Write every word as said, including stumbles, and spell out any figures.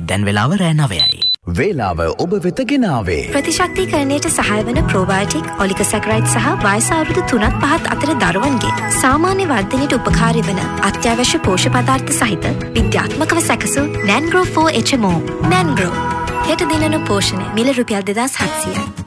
දැන් වෙලාව රෑ නවයයි. වේලාව ඔබ වෙත ගෙනාවේ ප්‍රතිශක්තිකරණයට සහාය වන ප්‍රෝබයෝටික් ඔලිගොසැකරයිඩ් සහ වයස අවුරුදු තුනත් පහත් අතර දරුවන්ගේ සාමාන්‍ය වර්ධනයට උපකාරී වන අත්‍යවශ්‍ය පෝෂ්‍ය පදාර්ථ සහිත විද්‍යාත්මකව සැකසූ නැන්ග්‍රෝ ෆෝර් එච් එම් ඕ. නැන්ග්‍රෝ හෙට දිනන පෝෂණය මිල රුපියල් දෙදාස් හත්සියයි.